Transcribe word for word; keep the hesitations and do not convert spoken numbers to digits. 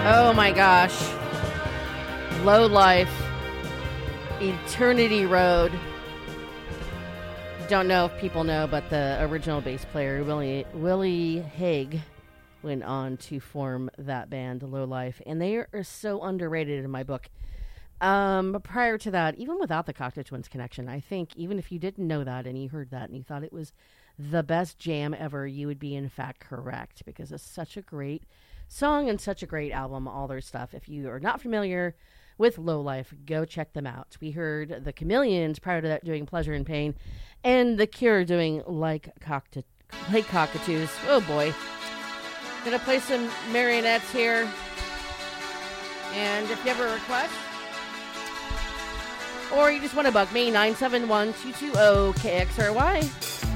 Oh my gosh. Low Life. Eternity Road. Don't know if people know, but the original bass player, Willie, Willie Hague, went on to form that band, Low Life. And they are so underrated in my book. Um, prior to that, even without the Cocteau Twins connection, I think even if you didn't know that and you heard that and you thought it was the best jam ever, you would be in fact correct, because it's such a great song and such a great album, all their stuff. If you are not familiar with Low Life, go check them out. We heard the Chameleons prior to that doing Pleasure and Pain, and The Cure doing Like, Cocta- like Cockatoos. Oh boy. Gonna play some Marionettes here. And if you have a request, or you just want to bug me, nine seven one, two two zero, K X R Y.